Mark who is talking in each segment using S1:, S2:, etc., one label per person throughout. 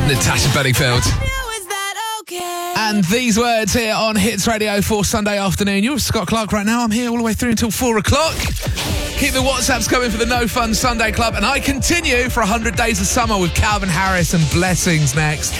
S1: Natasha Bedingfield. And these words here on Hits Radio for Sunday afternoon. You're with Scott Clark right now. I'm here all the way through until 4 o'clock. Keep the WhatsApps coming for the No Fun Sunday Club. And I continue for 100 Days of Summer with Calvin Harris and Blessings next.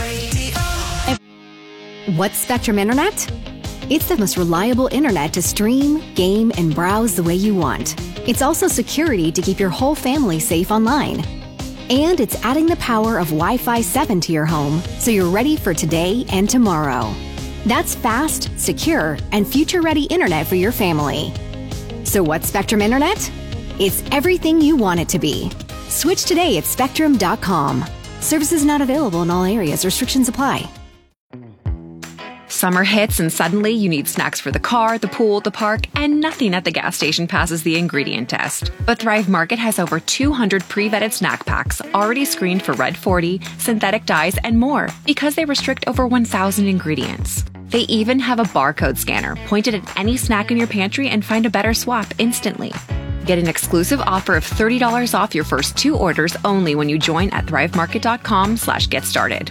S2: What's Spectrum Internet? It's the most reliable internet to stream, game, and browse the way you want. It's also security to keep your whole family safe online. And it's adding the power of Wi-Fi 7 to your home, so you're ready for today and tomorrow. That's fast, secure, and future-ready internet for your family. So what's Spectrum Internet? It's everything you want it to be. Switch today at Spectrum.com. Services not available in all areas. Restrictions apply.
S3: Summer hits and suddenly you need snacks for the car, the pool, the park, and nothing at the gas station passes the ingredient test. But Thrive Market has over 200 pre-vetted snack packs already screened for Red 40, synthetic dyes, and more because they restrict over 1,000 ingredients. They even have a barcode scanner pointed at any snack in your pantry and find a better swap instantly. Get an exclusive offer of $30 off your first 2 orders only when you join at thrivemarket.com/getstarted.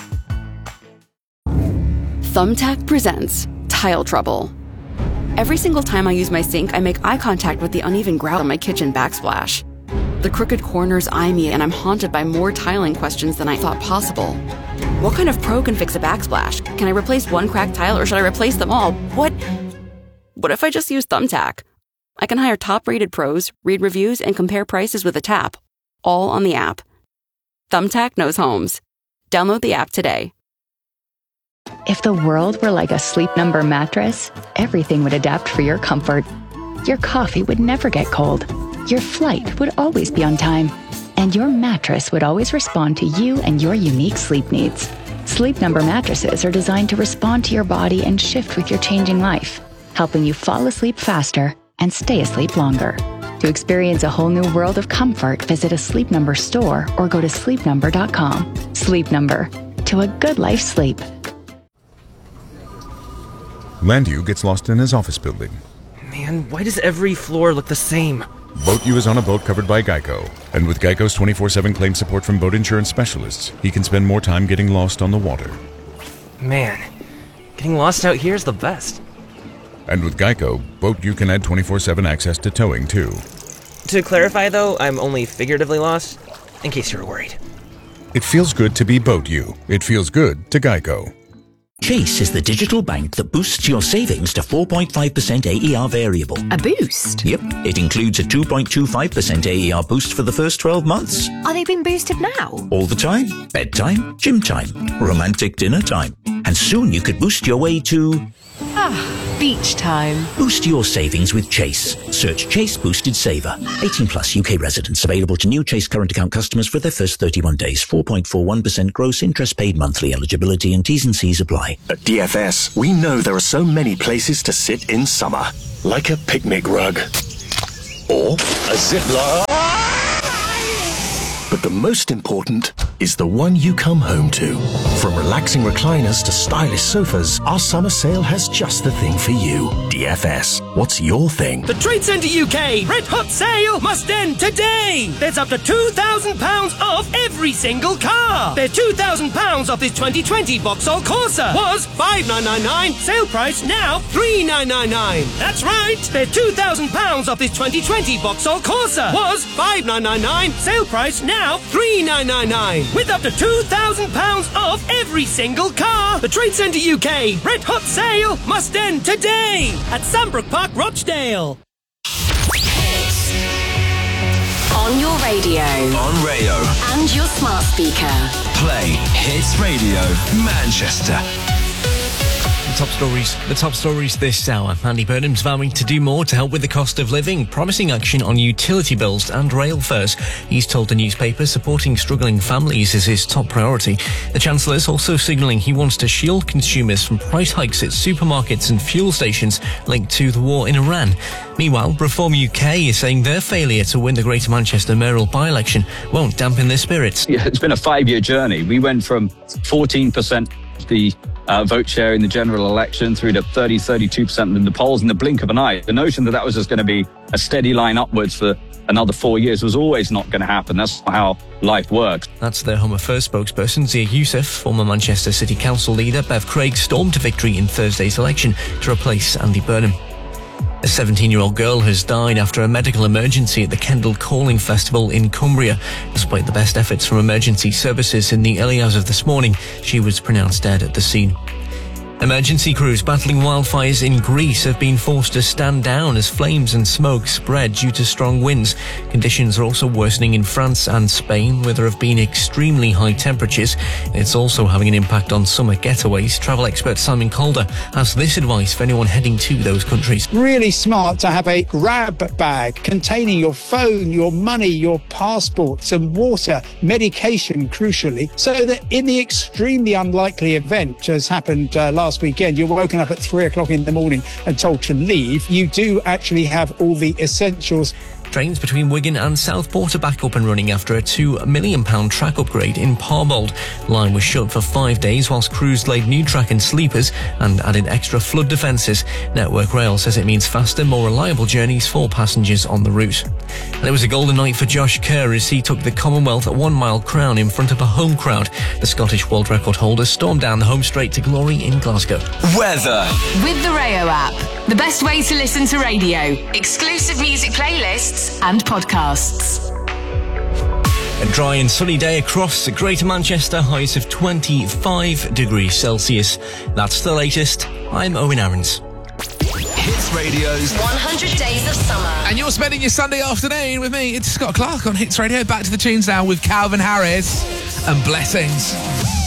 S4: Thumbtack presents Tile Trouble. Every single time I use my sink, I make eye contact with the uneven grout on my kitchen backsplash. The crooked corners eye me, and I'm haunted by more tiling questions than I thought possible. What kind of pro can fix a backsplash? Can I replace one cracked tile, or should I replace them all? What if I just use Thumbtack? I can hire top-rated pros, read reviews, and compare prices with a tap, all on the app. Thumbtack knows homes. Download the app today.
S5: If the world were like a Sleep Number mattress, everything would adapt for your comfort. Your coffee would never get cold. Your flight would always be on time. And your mattress would always respond to you and your unique sleep needs. Sleep Number mattresses are designed to respond to your body and shift with your changing life, helping you fall asleep faster and stay asleep longer. To experience a whole new world of comfort, visit a Sleep Number store or go to sleepnumber.com. Sleep Number. To a good life sleep.
S6: Landu gets lost in his office building.
S7: Man, why does every floor look the same?
S6: BoatU is on a boat covered by Geico. And with Geico's 24/7 claim support from boat insurance specialists, he can spend more time getting lost on the water.
S7: Man, getting lost out here is the best.
S6: And with Geico, BoatU can add 24/7 access to towing, too.
S7: To clarify, though, I'm only figuratively lost, in case you were worried.
S6: It feels good to be BoatU. It feels good to Geico.
S8: Chase is the digital bank that boosts your savings to 4.5% AER variable.
S2: A boost?
S8: Yep. It includes a 2.25% AER boost for the first 12 months.
S2: Are they being boosted now?
S8: All the time. Bedtime, gym time, romantic dinner time. And soon you could boost your way to...
S9: beach time.
S8: Boost your savings with Chase. Search Chase Boosted Saver. 18 plus UK residents. Available to new Chase current account customers for their first 31 days. 4.41% gross interest paid monthly. Eligibility and T's and C's apply.
S10: At DFS, we know there are so many places to sit in summer. Like a picnic rug. Or a zip line. But the most important is the one you come home to. From relaxing recliners to stylish sofas, our summer sale has just the thing for you. DFS, what's your thing?
S11: The Trade Centre UK Red Hot Sale must end today! There's up to £2,000 off every single car! There's £2,000 off this 2020 Vauxhall Corsa. Was $5,999, sale price now $3,999. That's right! There's £2,000 off this 2020 Vauxhall Corsa. Was $5,999, sale price now $3,999. With up to £2,000 off every single car. The Trade Centre UK Red Hot Sale must end today at Sandbrook Park, Rochdale.
S2: On your radio.
S12: On Rayo.
S2: And your smart speaker.
S12: Play Hits Radio Manchester.
S13: The top stories this hour. Andy Burnham's vowing to do more to help with the cost of living, promising action on utility bills and rail fares. He's told the newspaper supporting struggling families is his top priority. The Chancellor's also signalling he wants to shield consumers from price hikes at supermarkets and fuel stations linked to the war in Iran. Meanwhile, Reform UK is saying their failure to win the Greater Manchester mayoral by-election won't dampen their spirits.
S14: Yeah, it's been a 5-year journey. We went from 14% the vote share in the general election through to 32% in the polls in the blink of an eye. The notion that was just going to be a steady line upwards for another 4 years was always not going to happen. That's not how life works.
S13: That's the Home Affairs spokesperson, Zia Youssef. Former Manchester City Council leader Bev Craig stormed to victory in Thursday's election to replace Andy Burnham. A 17-year-old girl has died after a medical emergency at the Kendal Calling Festival in Cumbria. Despite the best efforts from emergency services in the early hours of this morning, she was pronounced dead at the scene. Emergency crews battling wildfires in Greece have been forced to stand down as flames and smoke spread due to strong winds. Conditions are also worsening in France and Spain, where there have been extremely high temperatures. It's also having an impact on summer getaways. Travel expert Simon Calder has this advice for anyone heading to those countries.
S15: Really smart to have a grab bag containing your phone, your money, your passport, some water, medication, crucially, so that in the extremely unlikely event, as happened last weekend, you're woken up at 3 o'clock in the morning and told to leave, you do actually have all the essentials.
S13: Trains between Wigan and Southport are back up and running after a £2 million track upgrade in Parbold. The line was shut for 5 days whilst crews laid new track and sleepers and added extra flood defences. Network Rail says it means faster, more reliable journeys for passengers on the route. And it was a golden night for Josh Kerr as he took the Commonwealth 1 mile crown in front of a home crowd. The Scottish world record holder stormed down the home straight to glory in Glasgow.
S12: Weather.
S9: With the Rayo app, the best way to listen to radio, exclusive music playlists and podcasts.
S13: A dry and sunny day across Greater Manchester, highs of 25 degrees Celsius. That's the latest. I'm Owen Aarons.
S12: Hits Radio's
S9: 100 Days of Summer.
S1: And you're spending your Sunday afternoon with me. It's Scott Clark on Hits Radio. Back to the tunes now with Calvin Harris and Blessings.